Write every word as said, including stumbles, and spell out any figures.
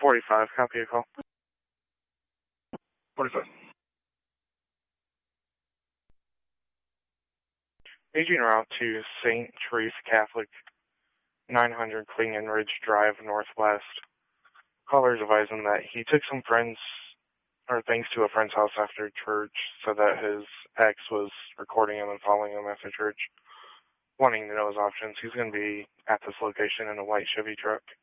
forty-five, copy your call. forty-five. Aging route to Saint Teresa Catholic, nine hundred Clingan Ridge Drive, Northwest. Caller is advising that he took some friends, or things to a friend's house after church, so that his ex was recording him and following him after church. Wanting to know his options. He's going to be at this location in a white Chevy truck.